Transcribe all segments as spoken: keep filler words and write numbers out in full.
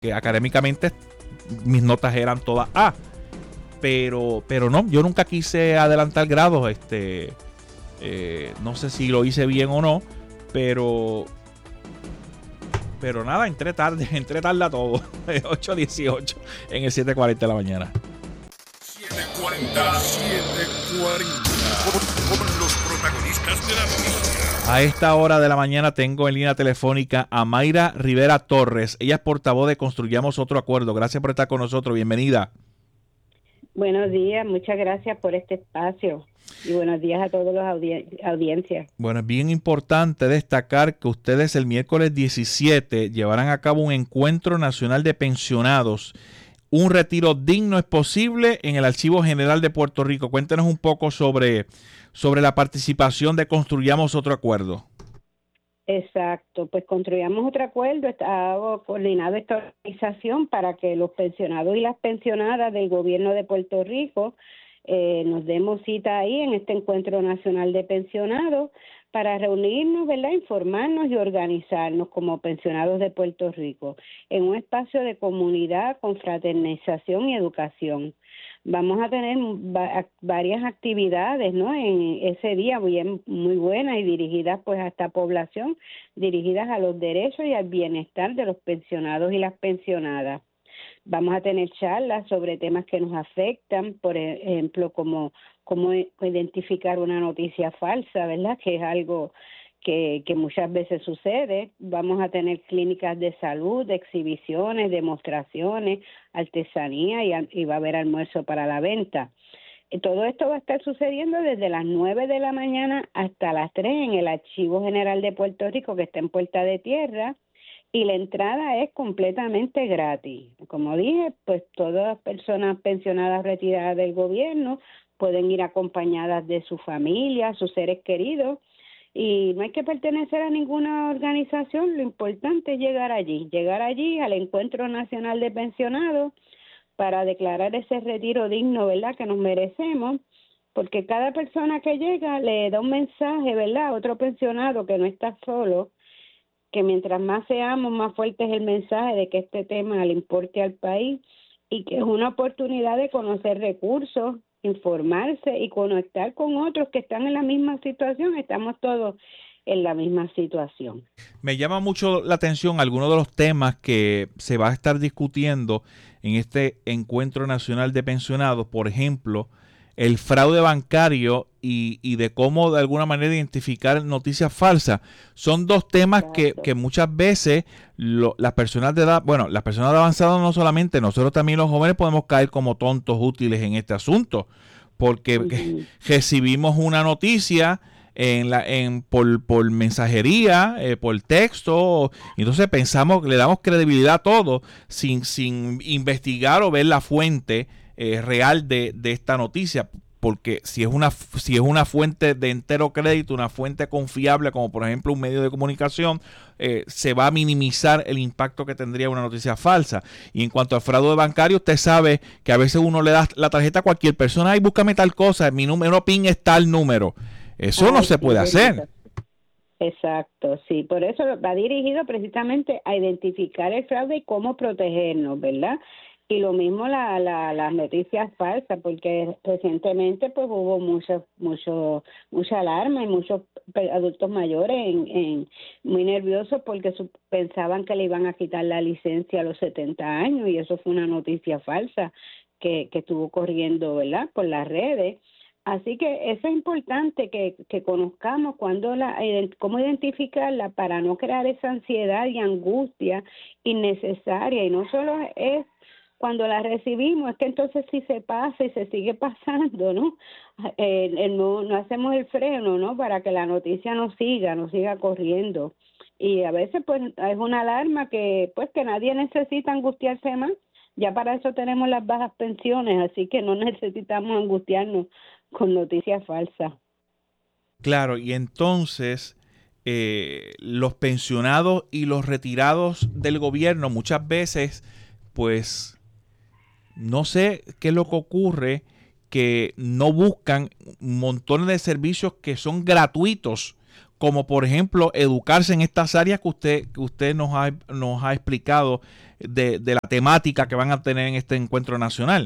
que académicamente mis notas eran todas A. Pero, pero no, yo nunca quise adelantar grados. Este, eh, no sé si lo hice bien o no, pero... Pero nada, entré tarde, entré tarde a todo. ocho dieciocho en el siete cuarenta de la mañana. siete cuarenta, siete cuarenta. Con, con los protagonistas de la noticia. A esta hora de la mañana tengo en línea telefónica a Mayra Rivera Torres. Ella es portavoz de Construyamos Otro Acuerdo. Gracias por estar con nosotros. Bienvenida. Buenos días, muchas gracias por este espacio y buenos días a todos los audi- audiencias. Bueno, es bien importante destacar que ustedes el miércoles diecisiete llevarán a cabo un encuentro nacional de pensionados. Un retiro digno es posible en el Archivo General de Puerto Rico. Cuéntenos un poco sobre, sobre la participación de Construyamos Otro Acuerdo. Exacto, pues Construyamos Otro Acuerdo, está coordinado esta organización para que los pensionados y las pensionadas del gobierno de Puerto Rico eh, nos demos cita ahí en este encuentro nacional de pensionados para reunirnos, ¿verdad?, informarnos y organizarnos como pensionados de Puerto Rico en un espacio de comunidad, confraternización y educación. Vamos a tener va- varias actividades, ¿no?, en ese día bien, muy buenas y dirigidas pues a esta población, dirigidas a los derechos y al bienestar de los pensionados y las pensionadas. Vamos a tener charlas sobre temas que nos afectan, por ejemplo, como cómo identificar una noticia falsa, ¿verdad?, que es algo que, que muchas veces sucede. Vamos a tener clínicas de salud, exhibiciones, demostraciones, artesanía y, y va a haber almuerzo para la venta. Todo esto va a estar sucediendo desde las nueve de la mañana hasta las tres en el Archivo General de Puerto Rico, que está en Puerta de Tierra, y la entrada es completamente gratis. Como dije, pues todas las personas pensionadas retiradas del gobierno pueden ir acompañadas de su familia, sus seres queridos, y no hay que pertenecer a ninguna organización. Lo importante es llegar allí, llegar allí al Encuentro Nacional de Pensionados para declarar ese retiro digno, ¿verdad?, que nos merecemos, porque cada persona que llega le da un mensaje, ¿verdad?, a otro pensionado que no está solo, que mientras más seamos, más fuerte es el mensaje de que este tema le importe al país y que es una oportunidad de conocer recursos, informarse y conectar con otros que están en la misma situación. Estamos todos en la misma situación. Me llama mucho la atención algunos de los temas que se va a estar discutiendo en este encuentro nacional de pensionados. Por ejemplo, el fraude bancario y, y de cómo de alguna manera identificar noticias falsas. Son dos temas que, que muchas veces lo, las personas de edad, bueno, las personas de avanzada no solamente, nosotros también los jóvenes podemos caer como tontos útiles en este asunto, porque uh-huh. recibimos una noticia en la en por, por mensajería, eh, por texto, entonces pensamos que le damos credibilidad a todo sin, sin investigar o ver la fuente eh, real de, de esta noticia, porque si es una si es una fuente de entero crédito, una fuente confiable como por ejemplo un medio de comunicación, eh, se va a minimizar el impacto que tendría una noticia falsa. Y en cuanto al fraude bancario, usted sabe que a veces uno le da la tarjeta a cualquier persona, ay, búscame tal cosa, mi número PIN es tal número. Eso Ay, no se puede sí, hacer. Exacto, sí. Por eso va dirigido precisamente a identificar el fraude y cómo protegernos, ¿verdad? Y lo mismo la, la, las noticias falsas, porque recientemente pues hubo mucho, mucho, mucha alarma y muchos adultos mayores en, en, muy nerviosos porque su, pensaban que le iban a quitar la licencia a los setenta años y eso fue una noticia falsa que, que estuvo corriendo, ¿verdad?, por las redes. Así que eso es importante que, que conozcamos cuando la, cómo identificarla para no crear esa ansiedad y angustia innecesaria. Y no solo es cuando la recibimos, es que entonces sí se pasa y se sigue pasando, ¿no? Eh, eh, no, no hacemos el freno, ¿no?, para que la noticia no siga, no siga corriendo. Y a veces pues es una alarma que pues que nadie necesita angustiarse más. Ya para eso tenemos las bajas pensiones, así que no necesitamos angustiarnos con noticias falsas. Claro, y entonces eh, los pensionados y los retirados del gobierno muchas veces, pues, no sé qué es lo que ocurre, que no buscan montones de servicios que son gratuitos como por ejemplo educarse en estas áreas que usted, que usted nos ha, nos ha explicado de, de la temática que van a tener en este encuentro nacional.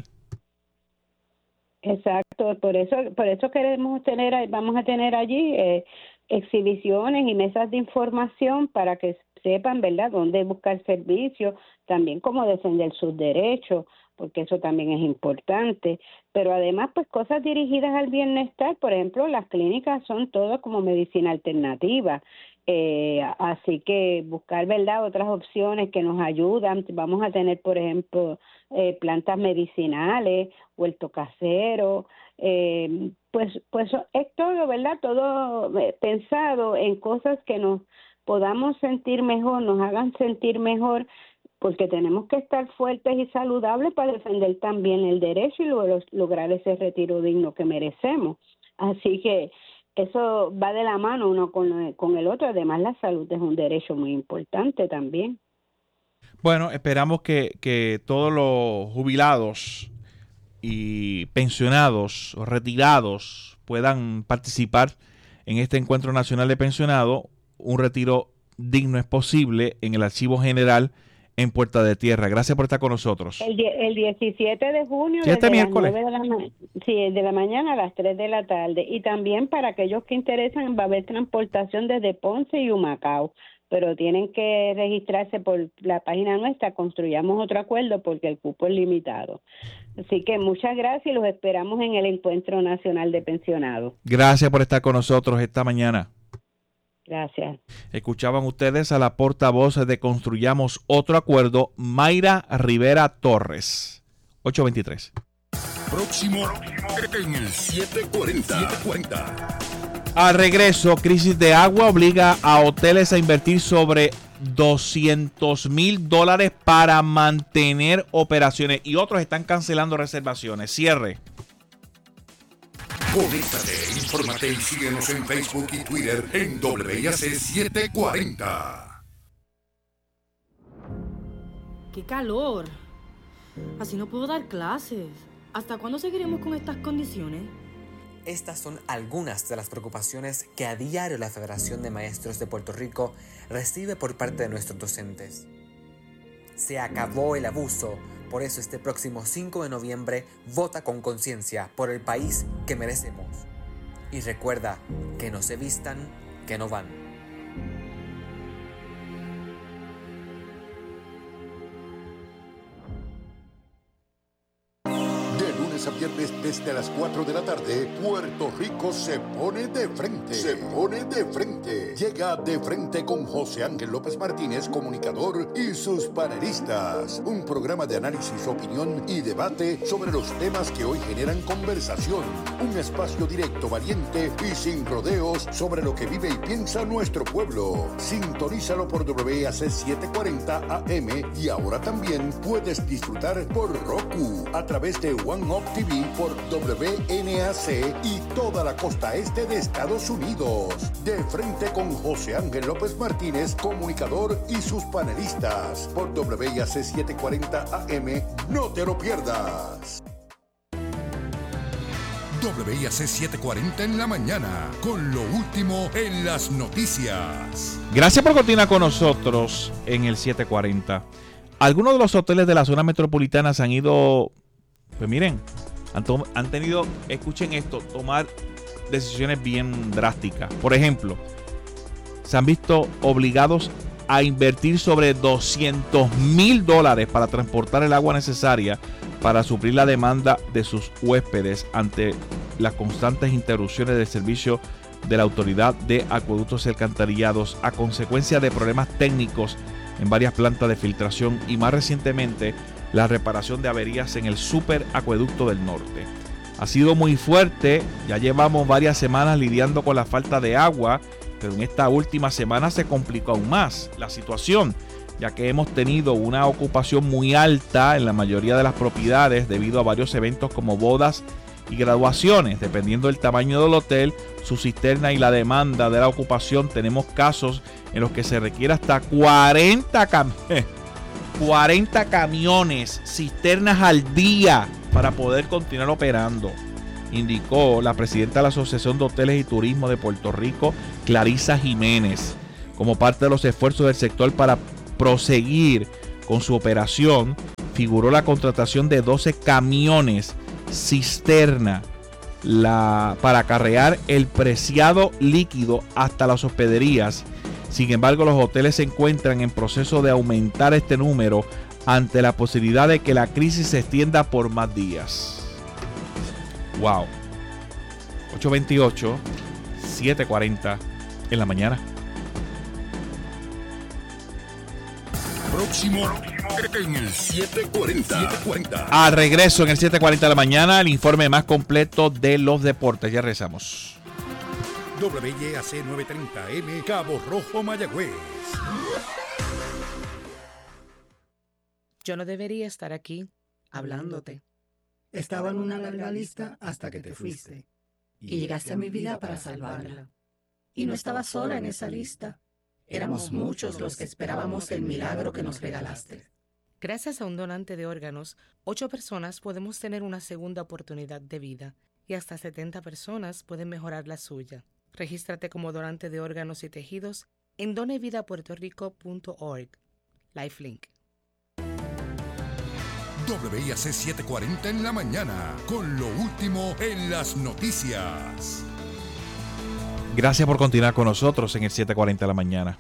Exacto, por eso, por eso queremos tener, vamos a tener allí eh, exhibiciones y mesas de información para que sepan, ¿verdad?, dónde buscar servicios, también cómo defender sus derechos, porque eso también es importante, pero además pues cosas dirigidas al bienestar, por ejemplo, las clínicas son todas como medicina alternativa, eh, así que buscar, ¿verdad?, otras opciones que nos ayudan. Vamos a tener, por ejemplo, eh, plantas medicinales, huerto casero, eh, pues pues es todo, ¿verdad?, todo pensado en cosas que nos podamos sentir mejor, nos hagan sentir mejor, porque tenemos que estar fuertes y saludables para defender también el derecho y luego lograr ese retiro digno que merecemos. Así que eso va de la mano uno con, con el otro. Además, la salud es un derecho muy importante también. Bueno, esperamos que, que todos los jubilados y pensionados o retirados puedan participar en este Encuentro Nacional de Pensionados. Un retiro digno es posible en el Archivo General en Puerta de Tierra. Gracias por estar con nosotros. El, el diecisiete de junio, sí, este desde miércoles. las nueve de la, sí, de la mañana a las tres de la tarde. Y también para aquellos que interesan, va a haber transportación desde Ponce y Humacao, pero tienen que registrarse por la página nuestra, Construyamos Otro Acuerdo, porque el cupo es limitado. Así que muchas gracias y los esperamos en el Encuentro Nacional de Pensionados. Gracias por estar con nosotros esta mañana. Gracias. Escuchaban ustedes a la portavoz de Construyamos Otro Acuerdo, Mayra Rivera Torres. ocho veintitrés. Próximo en el siete cuarenta. Al regreso, crisis de agua obliga a hoteles a invertir sobre doscientos mil dólares para mantener operaciones y otros están cancelando reservaciones. Cierre. Conéctate, infórmate y síguenos en Facebook y Twitter en W I A C setecientos cuarenta. ¡Qué calor! Así no puedo dar clases. ¿Hasta cuándo seguiremos con estas condiciones? Estas son algunas de las preocupaciones que a diario la Federación de Maestros de Puerto Rico recibe por parte de nuestros docentes. Se acabó el abuso. Por eso este próximo cinco de noviembre vota con conciencia por el país que merecemos. Y recuerda que no se vistan, que no van. A viernes desde las cuatro de la tarde, Puerto Rico se pone de frente. Se pone de frente. Llega De Frente con José Ángel López Martínez, comunicador, y sus panelistas. Un programa de análisis, opinión y debate sobre los temas que hoy generan conversación. Un espacio directo, valiente y sin rodeos sobre lo que vive y piensa nuestro pueblo. Sintonízalo por W I A C setecientos cuarenta A M y ahora también puedes disfrutar por Roku a través de One Up T V por W N A C y toda la costa este de Estados Unidos. De Frente con José Ángel López Martínez, comunicador, y sus panelistas por W I A C setecientos cuarenta A M. No te lo pierdas. W I A C setecientos cuarenta en la mañana, con lo último en las noticias. Gracias por continuar con nosotros en el setecientos cuarenta. Algunos de los hoteles de la zona metropolitana se han ido, pues miren, han, to- han tenido, escuchen esto, tomar decisiones bien drásticas. Por ejemplo, se han visto obligados a invertir sobre doscientos mil dólares para transportar el agua necesaria para suplir la demanda de sus huéspedes ante las constantes interrupciones del servicio de la Autoridad de Acueductos y Alcantarillados a consecuencia de problemas técnicos en varias plantas de filtración y más recientemente la reparación de averías en el Super Acueducto del Norte. Ha sido muy fuerte, ya llevamos varias semanas lidiando con la falta de agua, pero en esta última semana se complicó aún más la situación, ya que hemos tenido una ocupación muy alta en la mayoría de las propiedades debido a varios eventos como bodas y graduaciones. Dependiendo del tamaño del hotel, su cisterna y la demanda de la ocupación, tenemos casos en los que se requiere hasta cuarenta, cam- cuarenta camiones, cisternas al día para poder continuar operando. indicó la presidenta de la Asociación de Hoteles y Turismo de Puerto Rico, Clarisa Jiménez. Como parte de los esfuerzos del sector para proseguir con su operación, figuró la contratación de doce camiones cisterna la, para acarrear el preciado líquido hasta las hospederías. Sin embargo, los hoteles se encuentran en proceso de aumentar este número ante la posibilidad de que la crisis se extienda por más días. Wow. ocho veintiocho, siete cuarenta en la mañana. Próximo en el siete cuarenta. Al regreso en el siete cuarenta de la mañana, el informe más completo de los deportes. Ya regresamos. W Y A C novecientos treinta M, Cabo Rojo, Mayagüez. Yo no debería estar aquí hablándote. Estaba en una larga lista hasta que te fuiste. Y llegaste a mi vida para salvarla. Y no estaba sola en esa lista. Éramos muchos los que esperábamos el milagro que nos regalaste. Gracias a un donante de órganos, ocho personas podemos tener una segunda oportunidad de vida y hasta setenta personas pueden mejorar la suya. Regístrate como donante de órganos y tejidos en donevidapuertorico punto org. Lifelink. W I A C setecientos cuarenta en la mañana, con lo último en las noticias. Gracias por continuar con nosotros en el siete cuarenta de la mañana.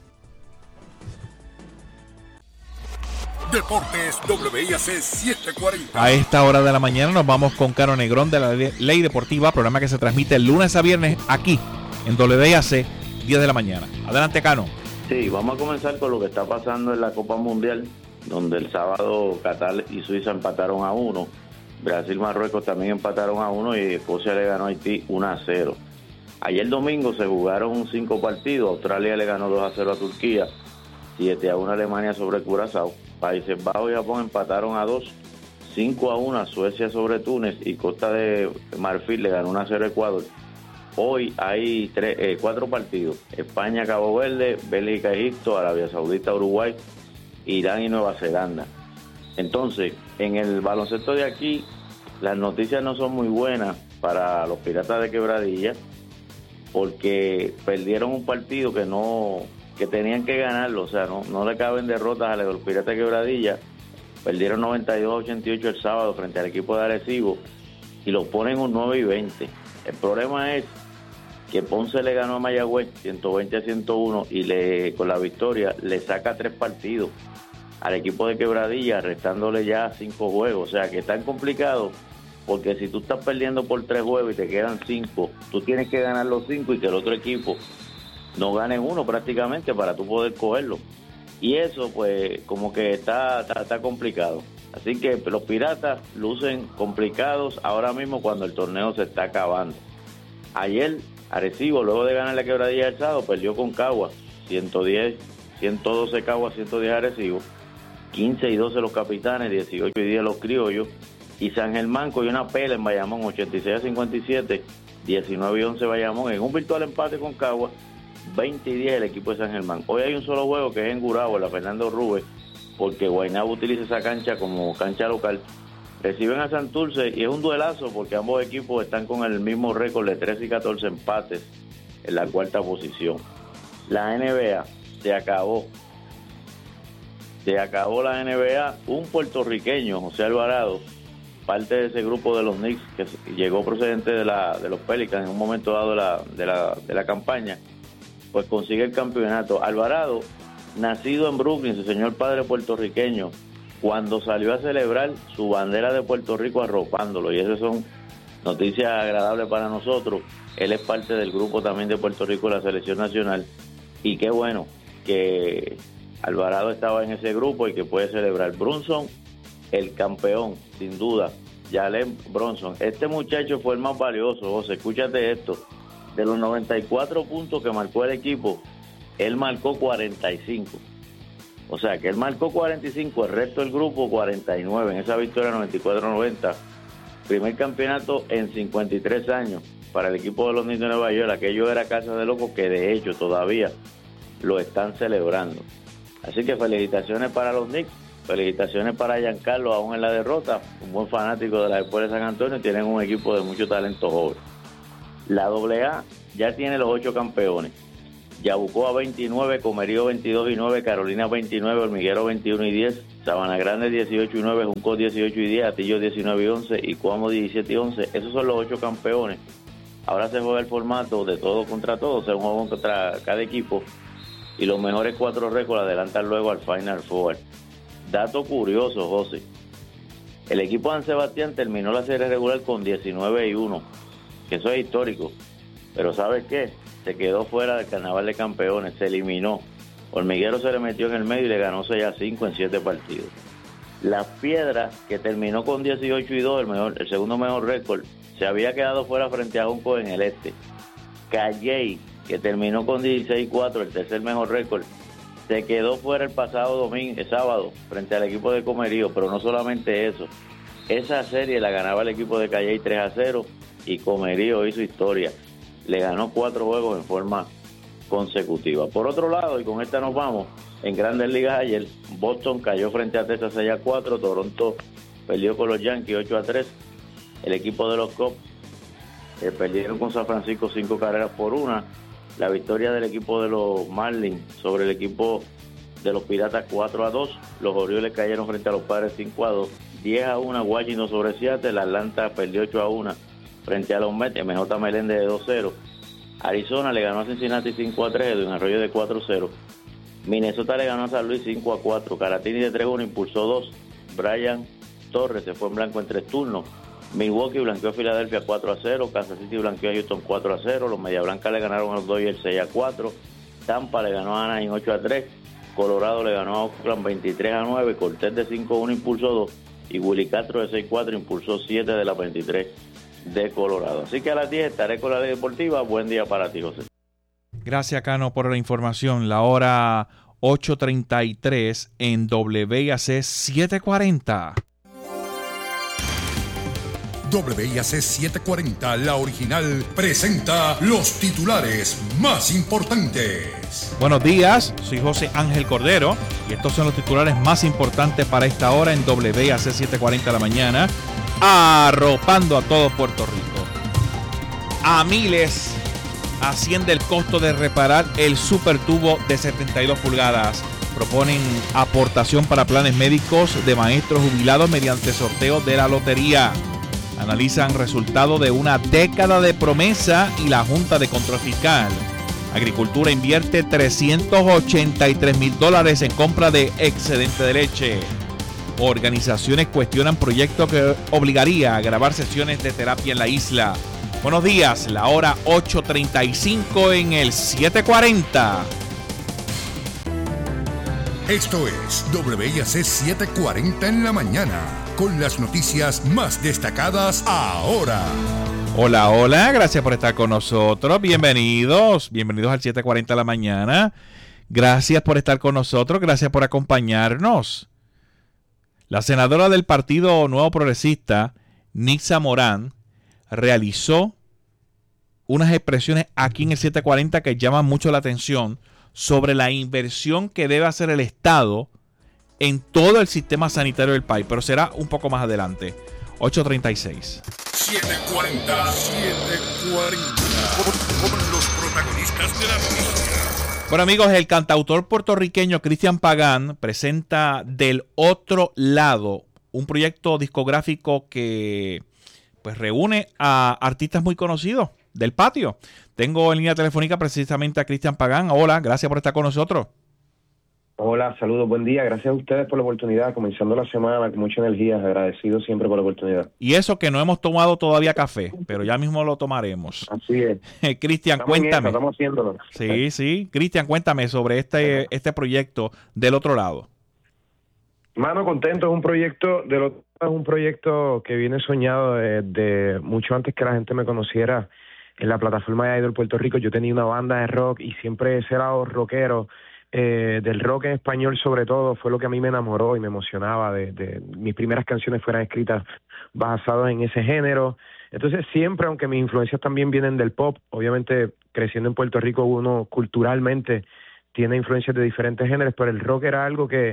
Deportes W I A C setecientos cuarenta. A esta hora de la mañana nos vamos con Caro Negrón de la Ley Deportiva, programa que se transmite el lunes a viernes aquí en W I A C, diez de la mañana. Adelante, Cano. Sí, vamos a comenzar con lo que está pasando en la Copa Mundial, donde el sábado Qatar y Suiza empataron a uno, Brasil y Marruecos también empataron a uno y Escocia le ganó a Haití uno a cero. Ayer domingo se jugaron cinco partidos. Australia le ganó dos a cero a Turquía, siete a uno a Alemania sobre Curazao. Países Bajos y Japón empataron a dos, cinco a uno a Suecia sobre Túnez y Costa de Marfil le ganó uno a cero a Ecuador. Hoy hay tres, eh, cuatro partidos: España, Cabo Verde, Bélgica, Egipto, Arabia Saudita, Uruguay, Irán y Nueva Zelanda. Entonces, en el baloncesto de aquí, las noticias no son muy buenas para los Piratas de Quebradilla, porque perdieron un partido que no que tenían que ganarlo, o sea, no, no le caben derrotas a los Piratas de Quebradilla. Perdieron noventa y dos a ochenta y ocho el sábado frente al equipo de Arecibo y lo ponen un nueve y veinte. El problema es que Ponce le ganó a Mayagüez ciento veinte a ciento uno y le con la victoria le saca tres partidos al equipo de Quebradilla, restándole ya cinco juegos, o sea que es tan complicado. Porque si tú estás perdiendo por tres juegos y te quedan cinco, tú tienes que ganar los cinco y que el otro equipo no gane uno prácticamente para tú poder cogerlo. Y eso pues como que está, está, está complicado. Así que los Piratas lucen complicados ahora mismo cuando el torneo se está acabando. Ayer Arecibo, luego de ganar la Quebradilla del sábado, perdió con Cagua, ciento diez, ciento doce Cagua, ciento diez Arecibo, quince y doce los Capitanes, dieciocho y diez los Criollos. Y San Germán cogió una pela en Bayamón, ochenta y seis a cincuenta y siete, diecinueve y once Bayamón, en un virtual empate con Cagua, veinte y diez el equipo de San Germán. Hoy hay un solo juego que es en Gurabo, en la Fernando Rubén, porque Guaynabo utiliza esa cancha como cancha local. Reciben a Santurce y es un duelazo porque ambos equipos están con el mismo récord de trece y catorce empates en la cuarta posición. La N B A se acabó. Se acabó la N B A. Un puertorriqueño, José Alvarado, parte de ese grupo de los Knicks que llegó procedente de la de los Pelicans en un momento dado de la, de la, de la campaña, pues consigue el campeonato. Alvarado, nacido en Brooklyn, su señor padre puertorriqueño, cuando salió a celebrar su bandera de Puerto Rico arropándolo, y esas son noticias agradables para nosotros. Él es parte del grupo también de Puerto Rico, la selección nacional, y qué bueno que Alvarado estaba en ese grupo y que puede celebrar. Brunson, el campeón, sin duda, Jalen Brunson. Este muchacho fue el más valioso, José, escúchate esto. De los noventa y cuatro puntos que marcó el equipo, él marcó cuarenta y cinco. O sea, que él marcó cuarenta y cinco, el resto del grupo cuarenta y nueve. En esa victoria noventa y cuatro a noventa. Primer campeonato en cincuenta y tres años para el equipo de los Knicks de Nueva York. Aquello era casa de locos que de hecho todavía lo están celebrando. Así que felicitaciones para los Knicks. felicitaciones para Giancarlo, aún en la derrota, un buen fanático de la Escuela de San Antonio, tienen un equipo de mucho talento joven. La doble A ya tiene los ocho campeones. Yabucoa veintinueve, Comerío veintidós y nueve, Carolina veintinueve, Hormiguero veintiuno y diez, Sabana Grande dieciocho y nueve, Junco dieciocho y diez, Atillo diecinueve y once y Cuamo diecisiete y once. Esos son los ocho campeones. Ahora se juega el formato de todo contra todo, o sea, un juego contra cada equipo y los mejores cuatro récords adelantan luego al Final Four. Dato curioso, José. El equipo de San Sebastián terminó la serie regular con diecinueve y uno, que eso es histórico. Pero ¿sabes qué? Se quedó fuera del Carnaval de Campeones, se eliminó. Hormiguero se le metió en el medio y le ganó seis a cinco en siete partidos. Las Piedras, que terminó con dieciocho y dos, el, mejor, el segundo mejor récord, se había quedado fuera frente a Junco en el este. Calley, que terminó con dieciséis y cuatro, el tercer mejor récord, se quedó fuera el pasado domingo, el sábado, frente al equipo de Comerío, pero no solamente eso. Esa serie la ganaba el equipo de Calley tres a cero y Comerío hizo historia. Le ganó cuatro juegos en forma consecutiva. Por otro lado, y con esta nos vamos, en Grandes Ligas ayer, Boston cayó frente a Texas seis a cuatro, Toronto perdió con los Yankees ocho a tres, el equipo de los Cubs eh, perdieron con San Francisco cinco carreras por una, la victoria del equipo de los Marlins sobre el equipo de los Piratas cuatro a dos, los Orioles cayeron frente a los Padres cinco a dos, diez a uno Washington sobre Seattle, Atlanta perdió ocho a uno frente a los Mets, M J Meléndez de dos cero. Arizona le ganó a Cincinnati cinco a tres, Edwin Arroyo de cuatro cero. Minnesota le ganó a San Luis cinco a cuatro. Caratini de tres uno impulsó dos. Brian Torres se fue en blanco en tres turnos. Milwaukee blanqueó a Filadelfia cuatro a cero. Kansas City blanqueó a Houston cuatro a cero. Los Media Blancas le ganaron a los Dodgers seis a cuatro. Tampa le ganó a Anaheim ocho a tres. Colorado le ganó a Oakland veintitrés a nueve. Cortés de cinco a uno impulsó dos. Y Willy Castro de seis a cuatro impulsó siete de las veintitrés de Colorado. Así que a las diez estaré con la ley deportiva. Buen día para ti, José. Gracias, Cano, por la información. La hora ocho treinta y tres en W I A C setecientos cuarenta. W I A C setecientos cuarenta, la original, presenta los titulares más importantes. Buenos días, soy José Ángel Cordero y estos son los titulares más importantes para esta hora en W I A C setecientos cuarenta de la mañana, arropando a todo Puerto Rico. A miles asciende el costo de reparar el supertubo de setenta y dos pulgadas. Proponen aportación para planes médicos de maestros jubilados mediante sorteo de la lotería. Analizan resultado de una década de promesa y la Junta de Control Fiscal. Agricultura invierte trescientos ochenta y tres mil dólares en compra de excedente de leche. Organizaciones cuestionan proyecto que obligaría a grabar sesiones de terapia en la isla. Buenos días, la hora ocho treinta y cinco en el setecientos cuarenta. Esto es W I A C setecientos cuarenta en la mañana, con las noticias más destacadas ahora. Hola, hola, gracias por estar con nosotros. Bienvenidos, bienvenidos al setecientos cuarenta de la mañana. Gracias por estar con nosotros, gracias por acompañarnos. La senadora del Partido Nuevo Progresista, Nixa Morán, realizó unas expresiones aquí en el setecientos cuarenta que llaman mucho la atención sobre la inversión que debe hacer el Estado en todo el sistema sanitario del país, pero será un poco más adelante. ocho treinta y seis. setecientos cuarenta, setecientos cuarenta, con, con los protagonistas de la noticia. Bueno, amigos, el cantautor puertorriqueño Cristian Pagán presenta Del Otro Lado, un proyecto discográfico que pues reúne a artistas muy conocidos del patio. Tengo en línea telefónica precisamente a Cristian Pagán. Hola, gracias por estar con nosotros. Hola, saludos, buen día. Gracias a ustedes por la oportunidad, comenzando la semana con mucha energía, agradecido siempre por la oportunidad. Y eso que no hemos tomado todavía café, pero ya mismo lo tomaremos. Así es. Cristian, cuéntame. Eso, estamos haciéndolo. Sí, sí. Cristian, cuéntame sobre este, este proyecto Del Otro Lado. Mano, contento. Es un proyecto, del otro, es un proyecto que viene soñado desde mucho antes que la gente me conociera en la plataforma de Idol Puerto Rico. Yo tenía una banda de rock y siempre he sido rockero. Eh, del rock en español sobre todo fue lo que a mí me enamoró y me emocionaba. De, de mis primeras canciones fueran escritas basadas en ese género. Entonces siempre, aunque mis influencias también vienen del pop, obviamente creciendo en Puerto Rico uno culturalmente tiene influencias de diferentes géneros, pero el rock era algo que,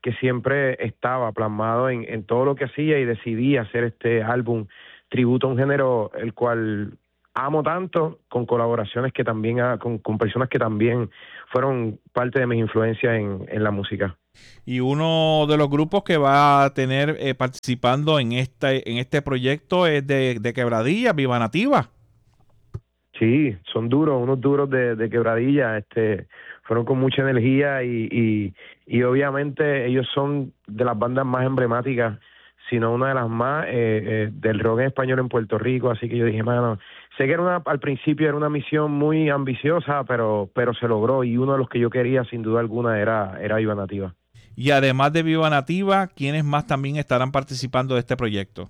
que siempre estaba plasmado en, en todo lo que hacía, y decidí hacer este álbum tributo a un género el cual amo tanto, con colaboraciones que también, ha, con, con personas que también fueron parte de mis influencias en, en la música. Y uno de los grupos que va a tener eh, participando en este, en este proyecto es de, de Quebradilla, Viva Nativa. Sí, son duros, unos duros de, de Quebradilla, este, fueron con mucha energía y, y, y obviamente ellos son de las bandas más emblemáticas, sino una de las más eh, eh, del rock en español en Puerto Rico, así que yo dije, mano, sé que era una, al principio era una misión muy ambiciosa, pero pero se logró, y uno de los que yo quería sin duda alguna era, era Viva Nativa. Y además de Viva Nativa, ¿quiénes más también estarán participando de este proyecto?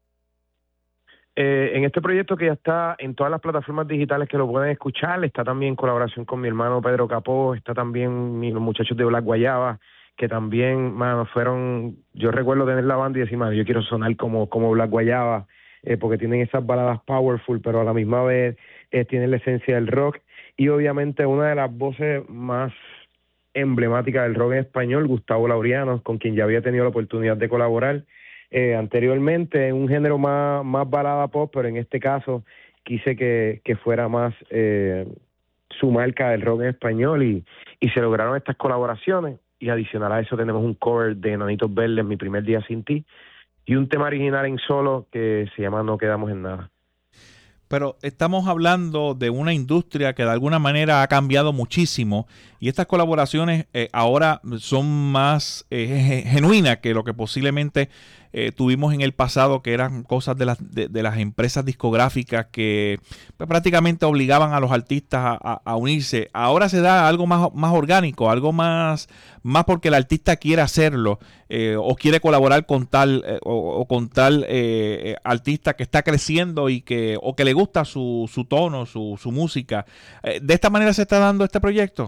Eh, en este proyecto, que ya está en todas las plataformas digitales que lo pueden escuchar, está también en colaboración con mi hermano Pedro Capó, está también mi, los muchachos de Black Guayaba, que también, mano, fueron, yo recuerdo tener la banda y decir, mano, yo quiero sonar como, como Black Guayaba, eh, porque tienen esas baladas powerful, pero a la misma vez eh, tienen la esencia del rock, y obviamente una de las voces más emblemáticas del rock en español, Gustavo Laureano, con quien ya había tenido la oportunidad de colaborar eh, anteriormente, en un género más, más balada pop, pero en este caso quise que, que fuera más eh, su marca del rock en español, y, y se lograron estas colaboraciones. Y adicional a eso tenemos un cover de Enanitos Verdes, Mi Primer Día Sin Ti, y un tema original en solo que se llama No Quedamos en Nada. Pero estamos hablando de una industria que de alguna manera ha cambiado muchísimo, y estas colaboraciones eh, ahora son más eh, genuinas que lo que posiblemente eh, tuvimos en el pasado, que eran cosas de las, de, de las empresas discográficas que pues, prácticamente obligaban a los artistas a, a, a unirse. Ahora se da algo más, más orgánico, algo más, más porque el artista quiere hacerlo eh, o quiere colaborar con tal eh, o, o con tal eh, artista que está creciendo y que o que le gusta su, su tono, su, su música. Eh, ¿De esta manera se está dando este proyecto?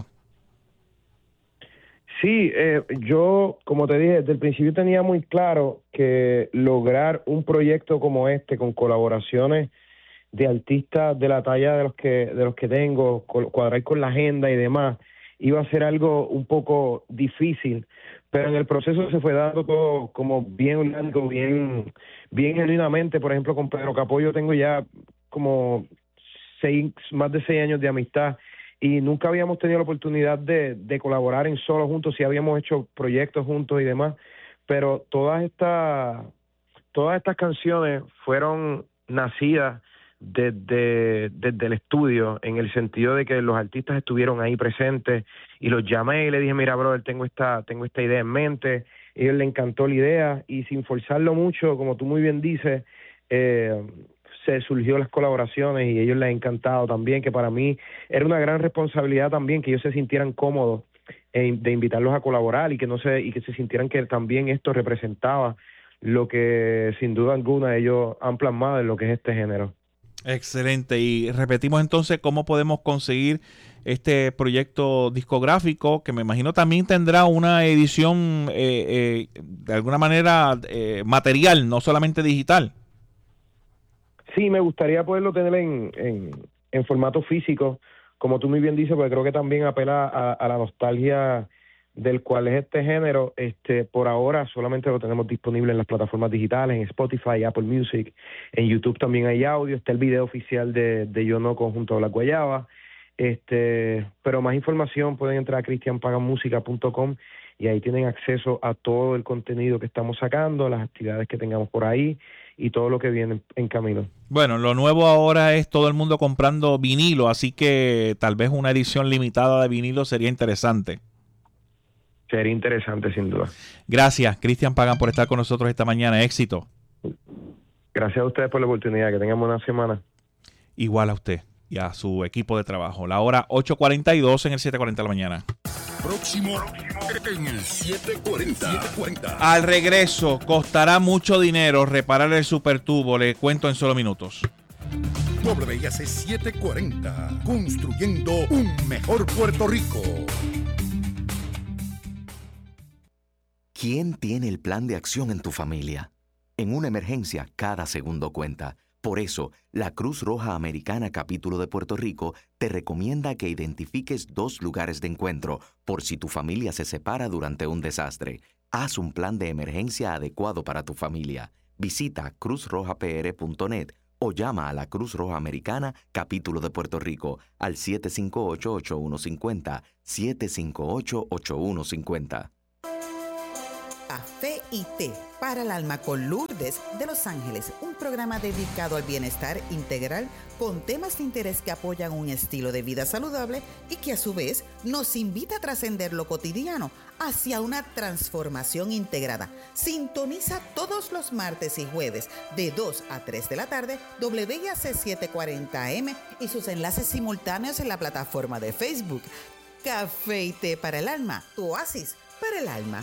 Sí, eh, yo, como te dije, desde el principio tenía muy claro que lograr un proyecto como este, con colaboraciones de artistas de la talla de los que de los que tengo, cuadrar con la agenda y demás, iba a ser algo un poco difícil, pero en el proceso se fue dando todo como bien orgánico, bien, bien genuinamente. Por ejemplo, con Pedro Capó yo tengo ya como seis, más de seis años de amistad, y nunca habíamos tenido la oportunidad de, de colaborar en solo juntos. Sí habíamos hecho proyectos juntos y demás, pero todas estas todas estas canciones fueron nacidas desde, desde el estudio, en el sentido de que los artistas estuvieron ahí presentes, y los llamé y le dije, mira, brother, tengo esta, tengo esta idea en mente. A ellos les encantó la idea, y sin forzarlo mucho, como tú muy bien dices, eh, se surgió las colaboraciones, y a ellos les ha encantado también, que para mí era una gran responsabilidad también que ellos se sintieran cómodos en, de invitarlos a colaborar, y que no se y que se sintieran que también esto representaba lo que sin duda alguna ellos han plasmado en lo que es este género. Excelente. Y repetimos entonces cómo podemos conseguir este proyecto discográfico, que me imagino también tendrá una edición eh, eh, de alguna manera eh, material, no solamente digital. Sí, me gustaría poderlo tener en, en, en formato físico, como tú muy bien dices, porque creo que también apela a, a la nostalgia del cual es este género. Este, por ahora solamente lo tenemos disponible en las plataformas digitales, en Spotify, Apple Music, en YouTube también hay audio, está el video oficial de, de Yo No conjunto a Black Guayaba. Este, pero más información pueden entrar a cristian pagan música punto com, y ahí tienen acceso a todo el contenido que estamos sacando, las actividades que tengamos por ahí y todo lo que viene en camino. Bueno, lo nuevo ahora es todo el mundo comprando vinilo, así que tal vez una edición limitada de vinilo sería interesante. Sería interesante, sin duda. Gracias, Cristian Pagan, por estar con nosotros esta mañana. Éxito. Gracias a ustedes por la oportunidad. Que tengan buena semana. Igual a usted y a su equipo de trabajo. La hora ocho cuarenta y dos en el siete cuarenta de la mañana. Próximo en el siete cuarenta. Al regreso, costará mucho dinero reparar el supertubo. Le cuento en solo minutos. W I A C siete cuarenta. Construyendo un mejor Puerto Rico. ¿Quién tiene el plan de acción en tu familia? En una emergencia, cada segundo cuenta. Por eso, la Cruz Roja Americana Capítulo de Puerto Rico te recomienda que identifiques dos lugares de encuentro por si tu familia se separa durante un desastre. Haz un plan de emergencia adecuado para tu familia. Visita cruz roja p r punto net o llama a la Cruz Roja Americana, capítulo de Puerto Rico, al siete cinco ocho, ocho uno cinco cero, siete cinco ocho, ocho uno cinco cero. Café y té para el alma con Lourdes de Los Ángeles, un programa dedicado al bienestar integral con temas de interés que apoyan un estilo de vida saludable y que a su vez nos invita a trascender lo cotidiano hacia una transformación integrada. Sintoniza todos los martes y jueves de dos a tres de la tarde W I A C setecientos cuarenta A M y sus enlaces simultáneos en la plataforma de Facebook. Café y té para el alma, tu oasis para el alma.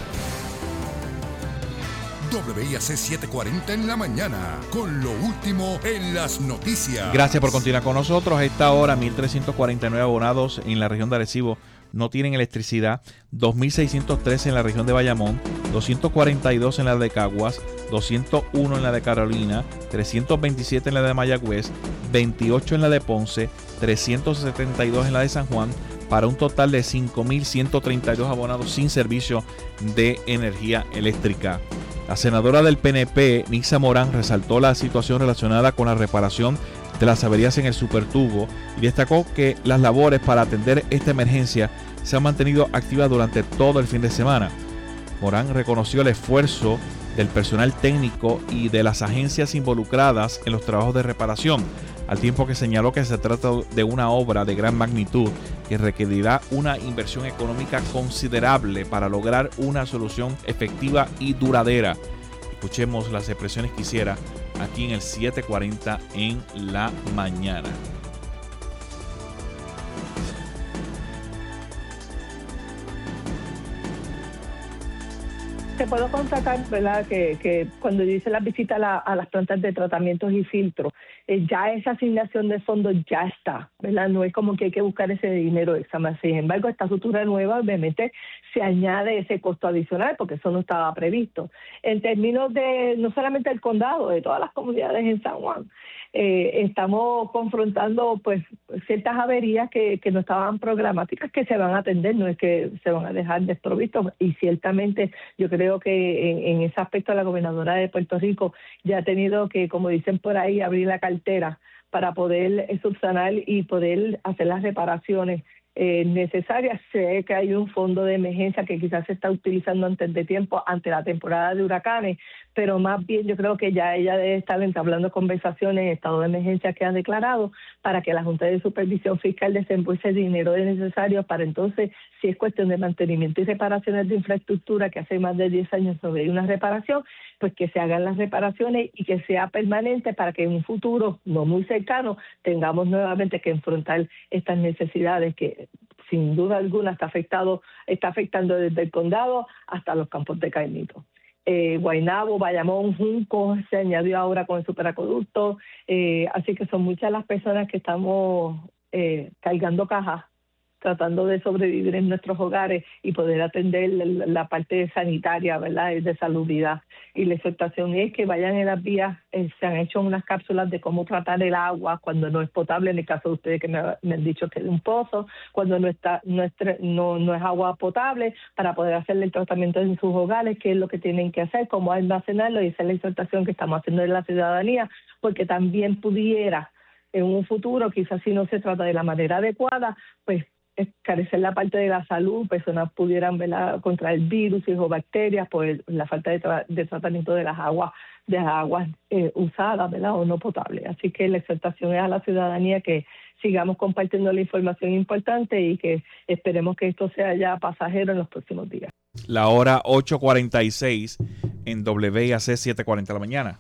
W I A C setecientos cuarenta en la mañana, con lo último en las noticias. Gracias por continuar con nosotros. A esta hora, mil trescientos cuarenta y nueve abonados en la región de Arecibo no tienen electricidad, dos mil seiscientos trece en la región de Bayamón, doscientos cuarenta y dos en la de Caguas, doscientos uno en la de Carolina, trescientos veintisiete en la de Mayagüez, veintiocho en la de Ponce, trescientos setenta y dos en la de San Juan, para un total de cinco mil ciento treinta y dos abonados sin servicio de energía eléctrica. La senadora del P N P, Nixa Morán, resaltó la situación relacionada con la reparación de las averías en el supertubo y destacó que las labores para atender esta emergencia se han mantenido activas durante todo el fin de semana. Morán reconoció el esfuerzo del personal técnico y de las agencias involucradas en los trabajos de reparación, al tiempo que señaló que se trata de una obra de gran magnitud que requerirá una inversión económica considerable para lograr una solución efectiva y duradera. Escuchemos las expresiones que hiciera aquí en el setecientos cuarenta en la mañana. Te puedo constatar, ¿verdad?, que, que cuando yo hice las visitas a, la, a las plantas de tratamientos y filtros, eh, ya esa asignación de fondos ya está, ¿verdad? No es como que hay que buscar ese dinero extra más. Sin embargo, esta estructura nueva, obviamente, se añade ese costo adicional porque eso no estaba previsto. En términos de, no solamente el condado, de todas las comunidades en San Juan, eh, estamos confrontando pues ciertas averías que, que no estaban programáticas, que se van a atender, no es que se van a dejar desprovistos, y ciertamente yo creo que en, en ese aspecto la gobernadora de Puerto Rico ya ha tenido que, como dicen por ahí, abrir la cartera para poder eh, subsanar y poder hacer las reparaciones eh, necesarias. Sé que hay un fondo de emergencia que quizás se está utilizando antes de tiempo, ante la temporada de huracanes, pero más bien yo creo que ya ella debe estar entablando conversaciones en estado de emergencia que han declarado para que la Junta de Supervisión Fiscal desembolse el dinero necesario para entonces, si es cuestión de mantenimiento y reparaciones de infraestructura, que hace más de diez años no hay una reparación, pues que se hagan las reparaciones y que sea permanente para que en un futuro no muy cercano tengamos nuevamente que enfrentar estas necesidades que sin duda alguna está afectado, está afectando desde el condado hasta los campos de Caimito. Eh, Guaynabo, Bayamón, Junco se añadió ahora con el superacueducto, eh, así que son muchas las personas que estamos eh, cargando cajas, tratando de sobrevivir en nuestros hogares y poder atender la, la parte sanitaria, ¿verdad?, de salubridad. Y la exhortación es que vayan en las vías, eh, se han hecho unas cápsulas de cómo tratar el agua cuando no es potable, en el caso de ustedes que me, me han dicho que es de un pozo, cuando no está no es, no, no es agua potable, para poder hacerle el tratamiento en sus hogares, qué es lo que tienen que hacer, cómo almacenarlo, y esa es la exhortación que estamos haciendo en la ciudadanía, porque también pudiera en un futuro, quizás si no se trata de la manera adecuada, pues carecer la parte de la salud, personas pudieran, ¿verdad?, contraer virus o bacterias por la falta de, tra- de tratamiento de las aguas de las aguas eh, usadas, ¿verdad?, o no potables. Así que la exhortación es a la ciudadanía que sigamos compartiendo la información importante y que esperemos que esto sea ya pasajero en los próximos días. La hora ocho cuarenta y seis en W I A C setecientos cuarenta de la mañana.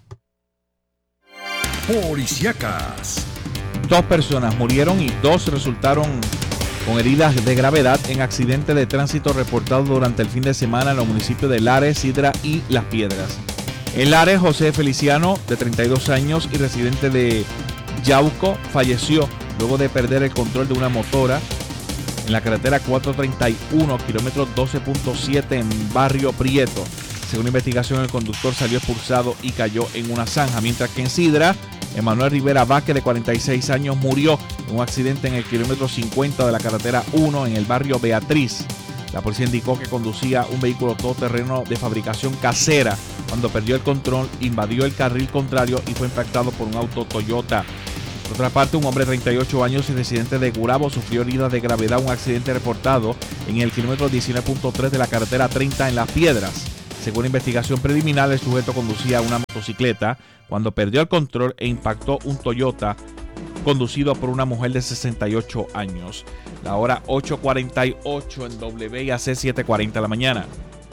Policíacas. Dos personas murieron y dos resultaron con heridas de gravedad en accidente de tránsito reportado durante el fin de semana en los municipios de Lares, Sidra y Las Piedras. En Lares, José Feliciano, de treinta y dos años y residente de Yauco, falleció luego de perder el control de una motora en la carretera cuatrocientos treinta y uno, kilómetro doce punto siete en Barrio Prieto. Según investigación, el conductor salió expulsado y cayó en una zanja, mientras que en Sidra, Emanuel Rivera Vázquez, de cuarenta y seis años, murió en un accidente en el kilómetro cincuenta de la carretera uno en el barrio Beatriz. La policía indicó que conducía un vehículo todoterreno de fabricación casera cuando perdió el control, invadió el carril contrario y fue impactado por un auto Toyota. Por otra parte, un hombre de treinta y ocho años y residente de Gurabo sufrió heridas de gravedad en un accidente reportado en el kilómetro diecinueve punto tres de la carretera treinta en Las Piedras. Según la investigación preliminar, el sujeto conducía una motocicleta cuando perdió el control e impactó un Toyota conducido por una mujer de sesenta y ocho años. La hora ocho cuarenta y ocho en W I A C siete cuarenta de la mañana.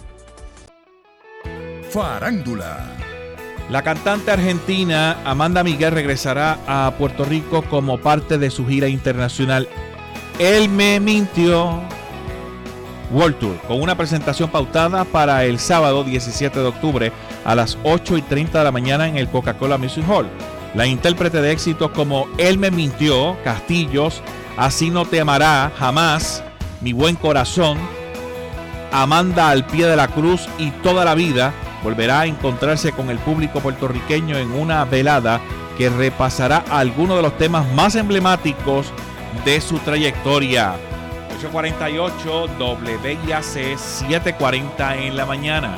Farándula. La cantante argentina Amanda Miguel regresará a Puerto Rico como parte de su gira internacional Él me mintió World Tour, con una presentación pautada para el sábado diecisiete de octubre a las ocho y treinta de la mañana en el Coca-Cola Music Hall. La intérprete de éxitos como Él me mintió, Castillos, Así no te amará jamás, Mi buen corazón, Amanda al pie de la cruz y Toda la vida volverá a encontrarse con el público puertorriqueño en una velada que repasará algunos de los temas más emblemáticos de su trayectoria. ocho cuarenta y ocho, W I A C siete cuarenta en la mañana.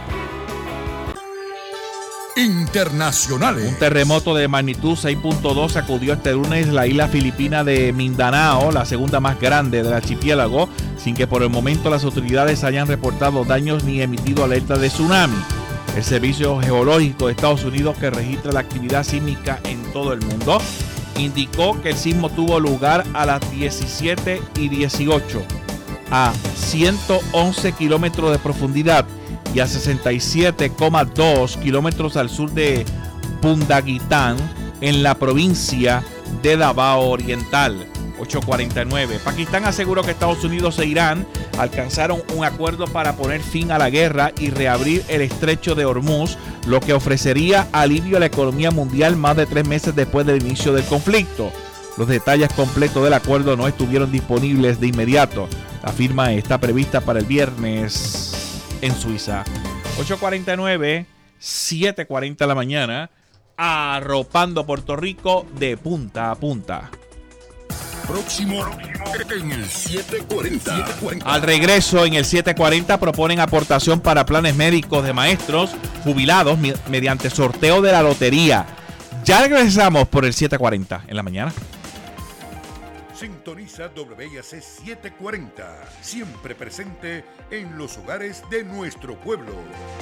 Internacionales. Un terremoto de magnitud seis punto dos sacudió este lunes la isla filipina de Mindanao, la segunda más grande del archipiélago, sin que por el momento las autoridades hayan reportado daños ni emitido alerta de tsunami. El Servicio Geológico de Estados Unidos, que registra la actividad sísmica en todo el mundo, indicó que el sismo tuvo lugar a las diecisiete y dieciocho a ciento once kilómetros de profundidad y a sesenta y siete coma dos kilómetros al sur de Pundaguitán, en la provincia de Davao Oriental. ocho cuarenta y nueve. Pakistán aseguró que Estados Unidos e Irán alcanzaron un acuerdo para poner fin a la guerra y reabrir el estrecho de Hormuz, lo que ofrecería alivio a la economía mundial más de tres meses después del inicio del conflicto. Los detalles completos del acuerdo no estuvieron disponibles de inmediato. La firma está prevista para el viernes en Suiza. ocho cuarenta y nueve, siete cuarenta de la mañana, arropando Puerto Rico de punta a punta. Próximo en el siete cuarenta. Al regreso en el siete cuarenta proponen aportación para planes médicos de maestros jubilados mi- mediante sorteo de la lotería. Ya regresamos por el siete cuarenta en la mañana. Sintoniza W I A C siete cuarenta, siempre presente en los hogares de nuestro pueblo.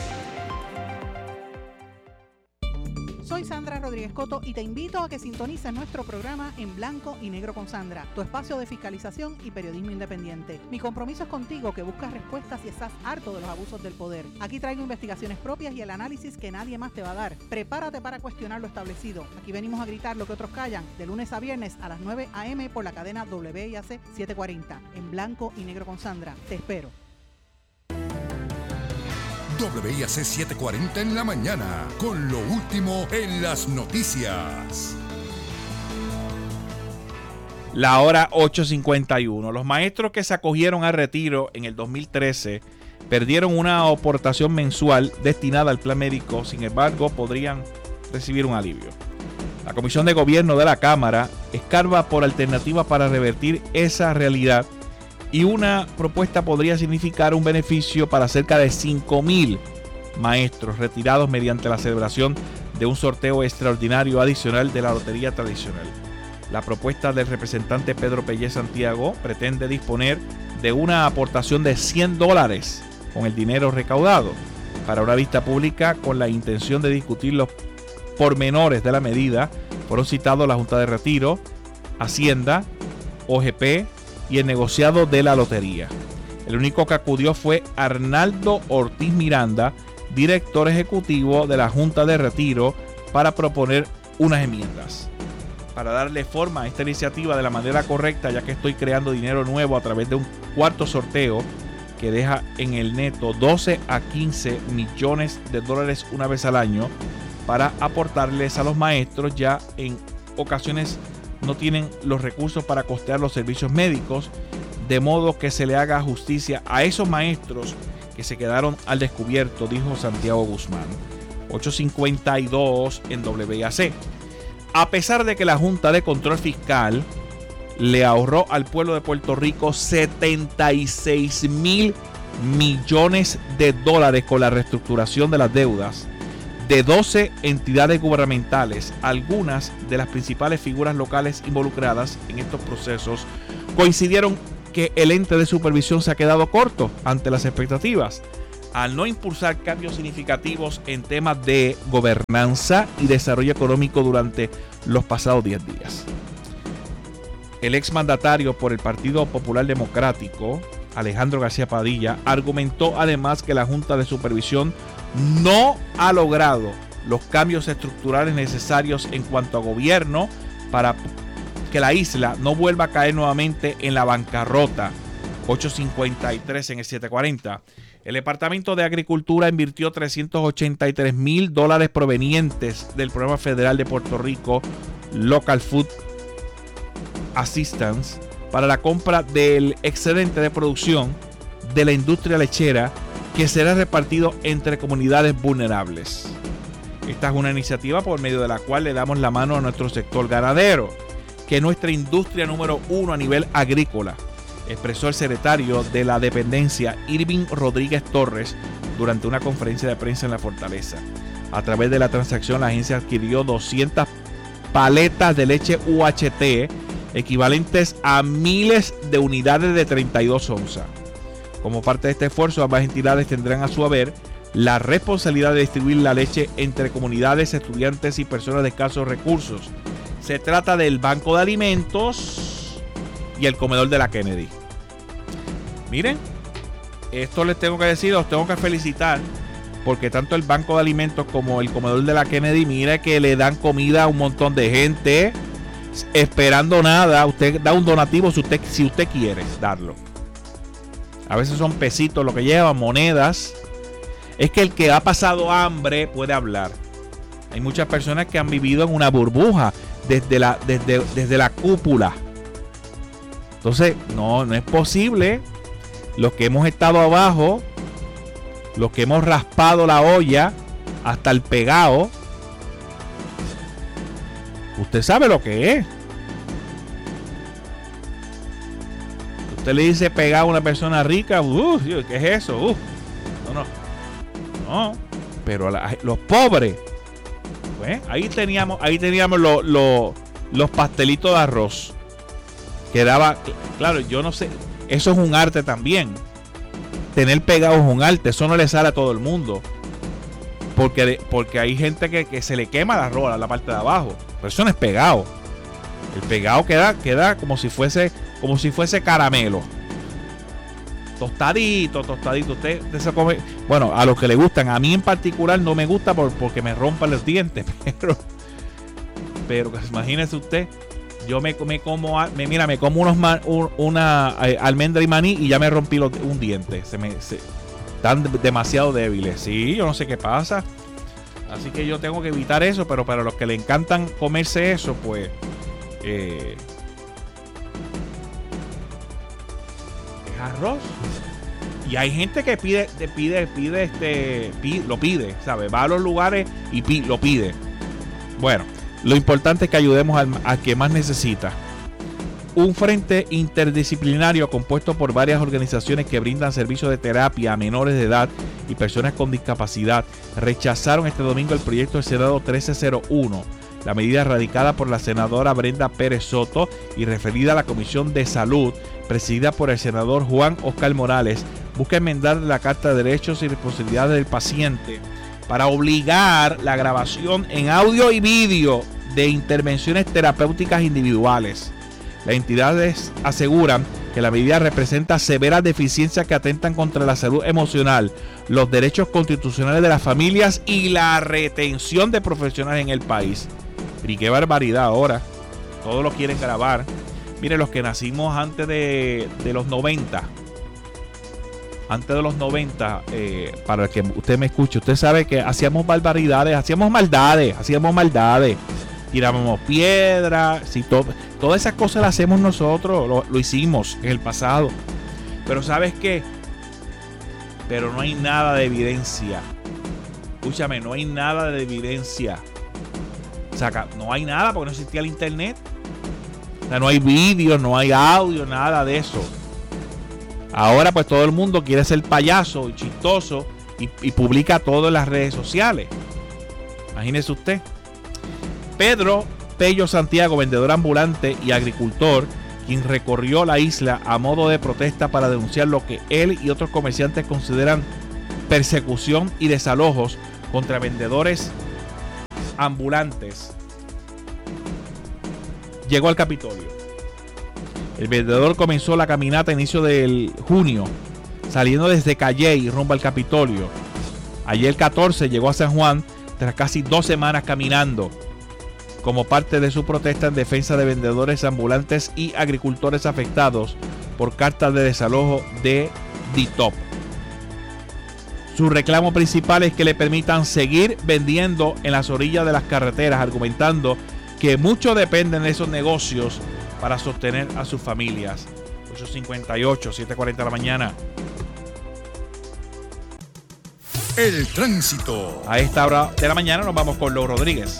Soy Sandra Rodríguez Coto y te invito a que sintonices nuestro programa En Blanco y Negro con Sandra, tu espacio de fiscalización y periodismo independiente. Mi compromiso es contigo, que buscas respuestas y estás harto de los abusos del poder. Aquí traigo investigaciones propias y el análisis que nadie más te va a dar. Prepárate para cuestionar lo establecido. Aquí venimos a gritar lo que otros callan, de lunes a viernes a las nueve a eme por la cadena W I A C siete cuarenta. En Blanco y Negro con Sandra. Te espero. W I A C siete cuarenta en la mañana, con lo último en las noticias. La hora ocho cincuenta y uno. Los maestros que se acogieron a retiro en el dos mil trece perdieron una aportación mensual destinada al plan médico. Sin embargo, podrían recibir un alivio. La Comisión de Gobierno de la Cámara escarba por alternativas para revertir esa realidad, y una propuesta podría significar un beneficio para cerca de cinco mil maestros retirados mediante la celebración de un sorteo extraordinario adicional de la lotería tradicional. La propuesta del representante Pedro Pellé Santiago pretende disponer de una aportación de cien dólares con el dinero recaudado para una vista pública con la intención de discutir los pormenores de la medida. Fueron citados la Junta de Retiro, Hacienda, O G P y el negociado de la lotería. El único que acudió fue Arnaldo Ortiz Miranda, director ejecutivo de la Junta de Retiro, para proponer unas enmiendas. Para darle forma a esta iniciativa de la manera correcta, ya que estoy creando dinero nuevo a través de un cuarto sorteo que deja en el neto doce a quince millones de dólares una vez al año para aportarles a los maestros, ya en ocasiones no tienen los recursos para costear los servicios médicos, de modo que se le haga justicia a esos maestros que se quedaron al descubierto, dijo Santiago Guzmán. ocho cincuenta y dos en W I A C. A pesar de que la Junta de Control Fiscal le ahorró al pueblo de Puerto Rico setenta y seis mil millones de dólares con la reestructuración de las deudas de doce entidades gubernamentales. Algunas de las principales figuras locales involucradas en estos procesos coincidieron que el ente de supervisión se ha quedado corto ante las expectativas, al no impulsar cambios significativos en temas de gobernanza y desarrollo económico durante los pasados diez días. El exmandatario por el Partido Popular Democrático, Alejandro García Padilla, argumentó además que la Junta de Supervisión no ha logrado los cambios estructurales necesarios en cuanto a gobierno para que la isla no vuelva a caer nuevamente en la bancarrota. ocho cincuenta y tres en el siete cuarenta. El Departamento de Agricultura invirtió trescientos ochenta y tres mil dólares provenientes del Programa Federal de Puerto Rico Local Food Assistance para la compra del excedente de producción de la industria lechera, que será repartido entre comunidades vulnerables. Esta es una iniciativa por medio de la cual le damos la mano a nuestro sector ganadero, que es nuestra industria número uno a nivel agrícola, expresó el secretario de la dependencia, Irving Rodríguez Torres, durante una conferencia de prensa en la Fortaleza. A través de la transacción, la agencia adquirió doscientas paletas de leche U H T, equivalentes a miles de unidades de treinta y dos onzas. Como parte de este esfuerzo, ambas entidades tendrán a su haber la responsabilidad de distribuir la leche entre comunidades, estudiantes y personas de escasos recursos. Se trata del Banco de Alimentos y el comedor de la Kennedy. Miren, esto les tengo que decir, os tengo que felicitar, porque tanto el Banco de Alimentos como el comedor de la Kennedy, mira que le dan comida a un montón de gente esperando nada. Usted da un donativo si usted, si usted quiere darlo. A veces son pesitos lo que llevan, monedas. Es que el que ha pasado hambre puede hablar. Hay muchas personas que han vivido en una burbuja desde la, desde, desde la cúpula. Entonces, no, no es posible. Los que hemos estado abajo, los que hemos raspado la olla hasta el pegado, usted sabe lo que es. Usted le dice pegar a una persona rica, uh, ¿qué es eso? Uh, no, no. No, pero la, los pobres, pues, ahí teníamos, ahí teníamos lo, lo, los pastelitos de arroz. Que daba, claro, yo no sé, eso es un arte también. Tener pegado es un arte, eso no le sale a todo el mundo. Porque, porque hay gente que, que se le quema el arroz a la parte de abajo. Pero eso no es pegado. El pegado queda, queda como si fuese, como si fuese caramelo. Tostadito, tostadito. Usted, usted se come. Bueno, a los que le gustan. A mí en particular no me gusta por, porque me rompan los dientes. Pero, pero imagínese usted. Yo me, me como, me, mira, me como unos man, un, una eh, almendra y maní y ya me rompí los, un diente. Se me, se, están demasiado débiles. Sí, yo no sé qué pasa. Así que yo tengo que evitar eso. Pero para los que le encantan comerse eso, pues eh, es arroz. Y hay gente que pide, pide, pide este, pide, lo pide, ¿sabes? Va a los lugares y pide, lo pide. Bueno, lo importante es que ayudemos al, al que más necesita. Un frente interdisciplinario compuesto por varias organizaciones que brindan servicios de terapia a menores de edad y personas con discapacidad rechazaron este domingo el proyecto del Senado trece cero uno. La medida radicada por la senadora Brenda Pérez Soto y referida a la Comisión de Salud, presidida por el senador Juan Oscar Morales, busca enmendar la Carta de Derechos y Responsabilidades del Paciente para obligar la grabación en audio y vídeo de intervenciones terapéuticas individuales. Las entidades aseguran que la medida representa severas deficiencias que atentan contra la salud emocional, los derechos constitucionales de las familias y la retención de profesionales en el país. Y qué barbaridad ahora. Todos lo quieren grabar. Mire, los que nacimos antes de, de los noventa, antes de los noventa, eh, para que usted me escuche, usted sabe que hacíamos barbaridades, hacíamos maldades, hacíamos maldades. Tirábamos piedras, si to, todas esas cosas las hacemos nosotros, lo, lo hicimos en el pasado. Pero ¿sabes qué? Pero no hay nada de evidencia. Escúchame, no hay nada de evidencia. O sea, no hay nada porque no existía el internet. O sea, no hay vídeo, no hay audio, nada de eso. Ahora pues todo el mundo quiere ser payaso y chistoso y, y publica todo en las redes sociales. Imagínese usted. Pedro Pello Santiago, vendedor ambulante y agricultor, quien recorrió la isla a modo de protesta para denunciar lo que él y otros comerciantes consideran persecución y desalojos contra vendedores ambulantes, llegó al Capitolio. El vendedor comenzó la caminata a inicio del junio, saliendo desde Calley rumbo al Capitolio. Ayer catorce llegó a San Juan tras casi dos semanas caminando, como parte de su protesta en defensa de vendedores ambulantes y agricultores afectados por cartas de desalojo de D I T O P. Su reclamo principal es que le permitan seguir vendiendo en las orillas de las carreteras, argumentando que mucho dependen de esos negocios para sostener a sus familias. ocho cincuenta y ocho, siete cuarenta de la mañana. El tránsito. A esta hora de la mañana nos vamos con Lou Rodríguez.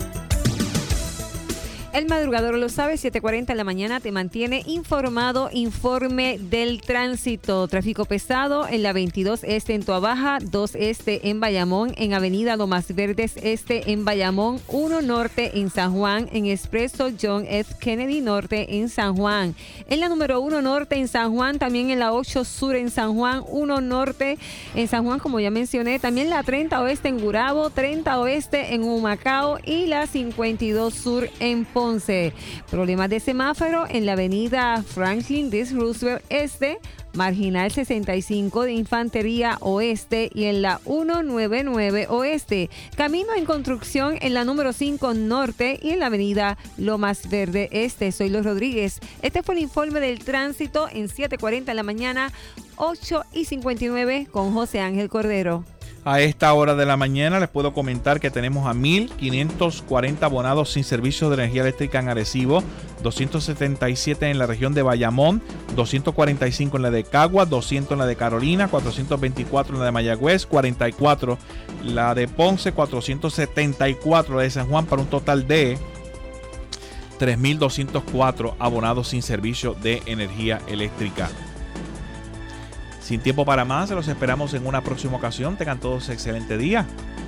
El madrugador lo sabe, siete cuarenta en la mañana te mantiene informado. Informe del tránsito. Tráfico pesado en la veintidós Este en Toabaja, dos Este en Bayamón, en Avenida Lomas Verdes Este en Bayamón, uno Norte en San Juan, en Expreso John F. Kennedy Norte en San Juan. En la número uno Norte en San Juan, también en la ocho Sur en San Juan, uno Norte en San Juan, como ya mencioné. También la treinta Oeste en Gurabo, treinta Oeste en Humacao y la cincuenta y dos Sur en Ponce. Problemas de semáforo en la avenida Franklin D. Roosevelt Este, Marginal sesenta y cinco de Infantería Oeste y en la ciento noventa y nueve Oeste. Camino en construcción en la número cinco Norte y en la avenida Lomas Verde Este. Soy Los Rodríguez. Este fue el informe del tránsito en siete cuarenta en la mañana, ocho y cincuenta y nueve con José Ángel Cordero. A esta hora de la mañana les puedo comentar que tenemos a mil quinientos cuarenta abonados sin servicio de energía eléctrica en Arecibo, doscientos setenta y siete en la región de Bayamón, doscientos cuarenta y cinco en la de Cagua, doscientos en la de Carolina, cuatrocientos veinticuatro en la de Mayagüez, cuarenta y cuatro la de Ponce, cuatrocientos setenta y cuatro la de San Juan, para un total de tres mil doscientos cuatro abonados sin servicio de energía eléctrica. Sin tiempo para más, los esperamos en una próxima ocasión. Tengan todos un excelente día.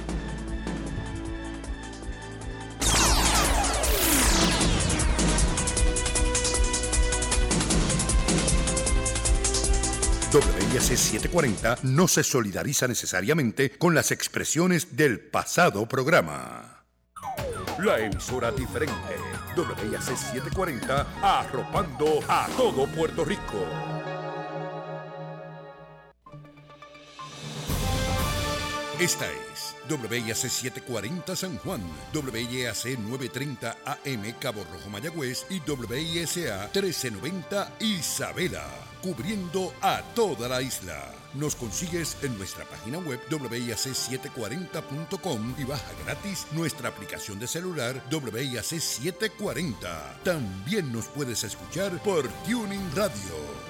W I A C setecientos cuarenta no se solidariza necesariamente con las expresiones del pasado programa. La emisora diferente. W I A C setecientos cuarenta, arropando a todo Puerto Rico. Esta es W I A C setecientos cuarenta San Juan, W I A C novecientos treinta A M Cabo Rojo Mayagüez y W I S A trece noventa Isabela, cubriendo a toda la isla. Nos consigues en nuestra página web W I A C setecientos cuarenta punto com y baja gratis nuestra aplicación de celular W I A C setecientos cuarenta. También nos puedes escuchar por Tuning Radio.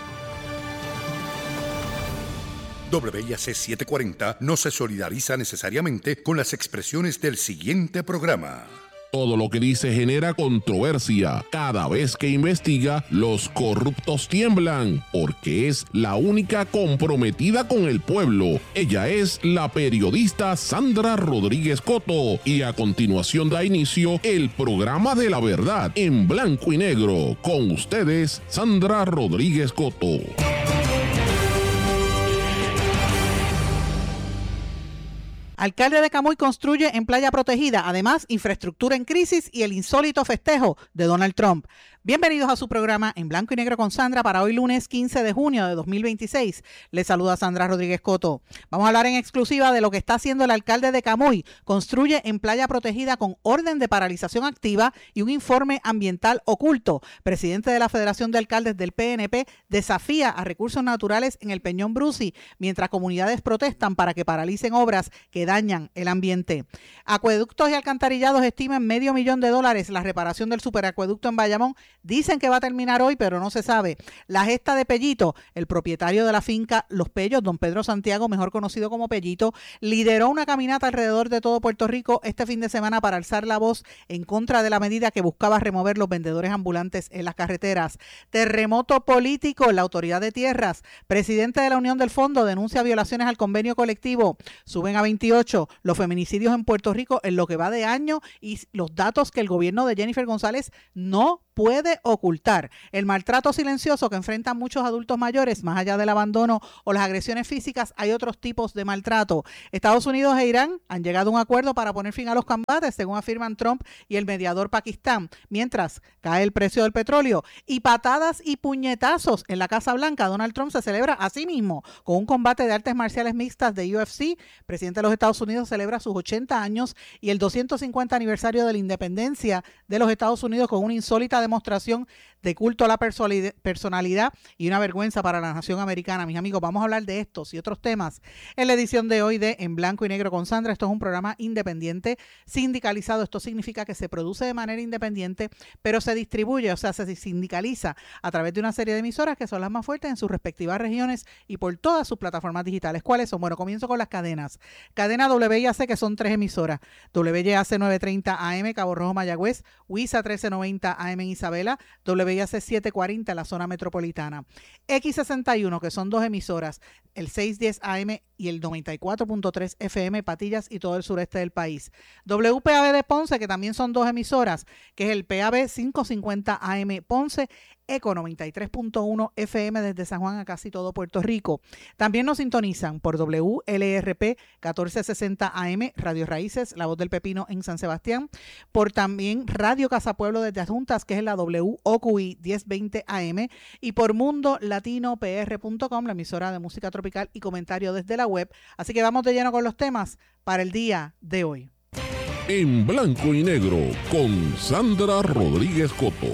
W I A C setecientos cuarenta no se solidariza necesariamente con las expresiones del siguiente programa. Todo lo que dice genera controversia. Cada vez que investiga, los corruptos tiemblan, porque es la única comprometida con el pueblo. Ella es la periodista Sandra Rodríguez Coto. Y a continuación da inicio el programa de la verdad en blanco y negro. Con ustedes, Sandra Rodríguez Coto. Alcalde de Camuy construye en playa protegida, además infraestructura en crisis y el insólito festejo de Donald Trump. Bienvenidos a su programa En Blanco y Negro con Sandra para hoy lunes quince de junio de dos mil veintiséis. Les saluda Sandra Rodríguez Coto. Vamos a hablar en exclusiva de lo que está haciendo el alcalde de Camuy. Construye en playa protegida con orden de paralización activa y un informe ambiental oculto. Presidente de la Federación de Alcaldes del P N P desafía a Recursos Naturales en el Peñón Brusi, mientras comunidades protestan para que paralicen obras que dañan el ambiente. Acueductos y alcantarillados estiman medio millón de dólares la reparación del superacueducto en Bayamón Dicen que va a terminar hoy, pero no se sabe. La gesta de Pellito, el propietario de la finca Los Pellos, don Pedro Santiago, mejor conocido como Pellito, lideró una caminata alrededor de todo Puerto Rico este fin de semana para alzar la voz en contra de la medida que buscaba remover los vendedores ambulantes en las carreteras. Terremoto político, la Autoridad de Tierras, presidente de la Unión del Fondo, denuncia violaciones al convenio colectivo. Suben a veintiocho los feminicidios en Puerto Rico en lo que va de año y los datos que el gobierno de Jennifer González no puede ocultar. El maltrato silencioso que enfrentan muchos adultos mayores, más allá del abandono o las agresiones físicas, hay otros tipos de maltrato. Estados Unidos e Irán han llegado a un acuerdo para poner fin a los combates, según afirman Trump y el mediador Pakistán, mientras cae el precio del petróleo. Y patadas y puñetazos en la Casa Blanca. Donald Trump se celebra a sí mismo con un combate de artes marciales mixtas de U F C. El presidente de los Estados Unidos celebra sus ochenta años y el doscientos cincuenta aniversario de la independencia de los Estados Unidos con una insólita demostración de culto a la personalidad y una vergüenza para la nación americana. Mis amigos, vamos a hablar de estos y otros temas en la edición de hoy de En Blanco y Negro con Sandra. Esto es un programa independiente, sindicalizado. Esto significa que se produce de manera independiente, pero se distribuye, o sea, se sindicaliza a través de una serie de emisoras que son las más fuertes en sus respectivas regiones y por todas sus plataformas digitales. ¿Cuáles son? Bueno, comienzo con las cadenas. Cadena W I A C, que son tres emisoras. W I A C novecientos treinta A M, Cabo Rojo, Mayagüez, W I S A trece noventa A M en Isabela, W I A C setecientos cuarenta en la zona metropolitana. X sesenta y uno, que son dos emisoras, el seiscientos diez A M y el noventa y cuatro punto tres F M, Patillas y todo el sureste del país. W P A B de Ponce, que también son dos emisoras, que es el P A B quinientos cincuenta A M Ponce, Eco noventa y tres punto uno F M desde San Juan a casi todo Puerto Rico. También nos sintonizan por W L R P catorce sesenta A M, Radio Raíces, La Voz del Pepino en San Sebastián, por también Radio Casa Pueblo desde Adjuntas, que es la W O Q I diez veinte A M, y por Mundo Latino P R punto com, la emisora de música tropical y comentario desde la web. Así que vamos de lleno con los temas para el día de hoy. En Blanco y Negro con Sandra Rodríguez Coto.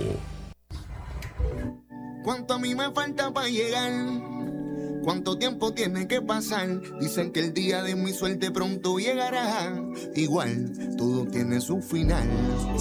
Cuánto a mí me falta para llegar, cuánto tiempo tiene que pasar. Dicen que el día de mi suerte pronto llegará. Igual, todo tiene su final.